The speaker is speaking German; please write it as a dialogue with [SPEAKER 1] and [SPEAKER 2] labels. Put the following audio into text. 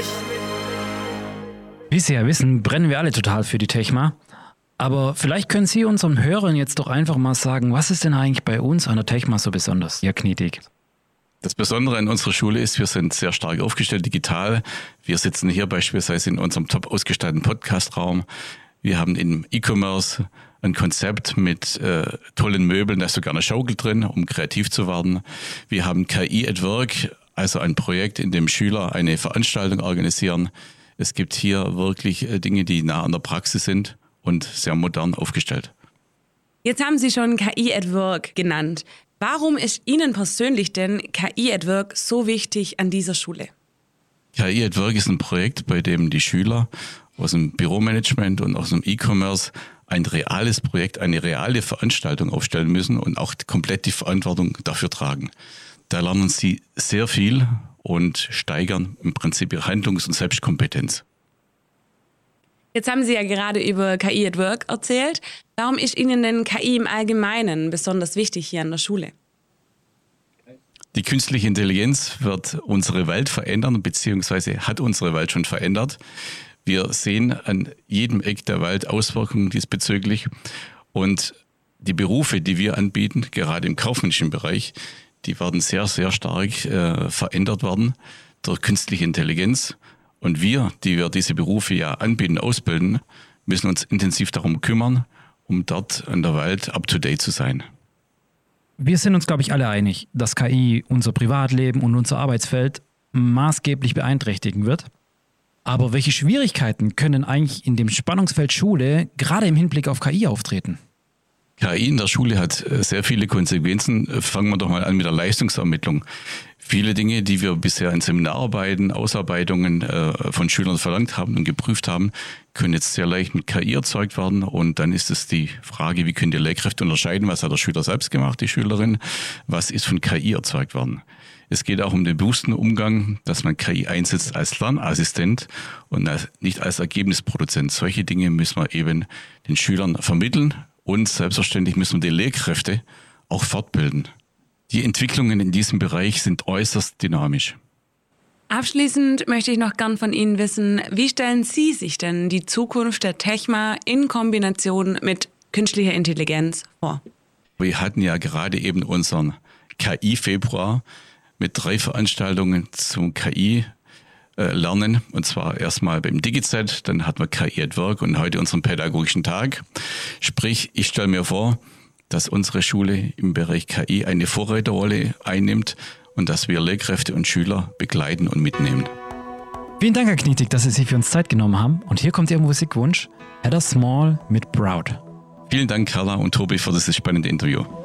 [SPEAKER 1] Wie Sie ja wissen, brennen wir alle total für die Techma. Aber vielleicht können Sie unseren Hörern jetzt doch einfach mal sagen, was ist denn eigentlich bei uns an der Techma so besonders, Herr Knietig?
[SPEAKER 2] Das Besondere an unserer Schule ist, wir sind sehr stark aufgestellt digital. Wir sitzen hier beispielsweise in unserem top ausgestatteten Podcastraum. Wir haben im E-Commerce ein Konzept mit tollen Möbeln, da ist sogar eine Schaukel drin, um kreativ zu werden. Wir haben KI at Work, also ein Projekt, in dem Schüler eine Veranstaltung organisieren. Es gibt hier wirklich Dinge, die nah an der Praxis sind und sehr modern aufgestellt.
[SPEAKER 3] Jetzt haben Sie schon KI at Work genannt. Warum ist Ihnen persönlich denn KI at Work so wichtig an dieser Schule?
[SPEAKER 2] KI at Work ist ein Projekt, bei dem die Schüler aus dem Büromanagement und aus dem E-Commerce ein reales Projekt, eine reale Veranstaltung aufstellen müssen und auch komplett die Verantwortung dafür tragen. Da lernen sie sehr viel und steigern im Prinzip ihre Handlungs- und Selbstkompetenz.
[SPEAKER 3] Jetzt haben Sie ja gerade über KI at Work erzählt. Warum ist Ihnen denn KI im Allgemeinen besonders wichtig hier an der Schule?
[SPEAKER 2] Die künstliche Intelligenz wird unsere Welt verändern, beziehungsweise hat unsere Welt schon verändert. Wir sehen an jedem Eck der Welt Auswirkungen diesbezüglich. Und die Berufe, die wir anbieten, gerade im kaufmännischen Bereich, die werden sehr, sehr stark verändert werden durch künstliche Intelligenz. Und wir, die wir diese Berufe ja anbieten, ausbilden, müssen uns intensiv darum kümmern, um dort an der Welt up-to-date zu sein.
[SPEAKER 1] Wir sind uns, glaube ich, alle einig, dass KI unser Privatleben und unser Arbeitsfeld maßgeblich beeinträchtigen wird. Aber welche Schwierigkeiten können eigentlich in dem Spannungsfeld Schule gerade im Hinblick auf KI auftreten?
[SPEAKER 2] KI in der Schule hat sehr viele Konsequenzen. Fangen wir doch mal an mit der Leistungsermittlung. Viele Dinge, die wir bisher in Seminararbeiten, Ausarbeitungen von Schülern verlangt haben und geprüft haben, können jetzt sehr leicht mit KI erzeugt werden. Und dann ist es die Frage, wie können die Lehrkräfte unterscheiden, was hat der Schüler selbst gemacht, die Schülerin, was ist von KI erzeugt worden. Es geht auch um den bewussten Umgang, dass man KI einsetzt als Lernassistent und nicht als Ergebnisproduzent. Solche Dinge müssen wir eben den Schülern vermitteln und selbstverständlich müssen wir die Lehrkräfte auch fortbilden. Die Entwicklungen in diesem Bereich sind äußerst dynamisch.
[SPEAKER 3] Abschließend möchte ich noch gern von Ihnen wissen, wie stellen Sie sich denn die Zukunft der Techma in Kombination mit künstlicher Intelligenz vor?
[SPEAKER 2] Wir hatten ja gerade eben unseren KI-Februar mit 3 Veranstaltungen zum KI-Lernen. Und zwar erstmal beim DigiZ, dann hatten wir KI at Work und heute unseren pädagogischen Tag. Sprich, ich stelle mir vor, dass unsere Schule im Bereich KI eine Vorreiterrolle einnimmt und dass wir Lehrkräfte und Schüler begleiten und mitnehmen.
[SPEAKER 1] Vielen Dank, Herr Knietig, dass Sie sich für uns Zeit genommen haben. Und hier kommt Ihr Musikwunsch, Heather Small mit Proud.
[SPEAKER 2] Vielen Dank, Carla und Tobi, für dieses spannende Interview.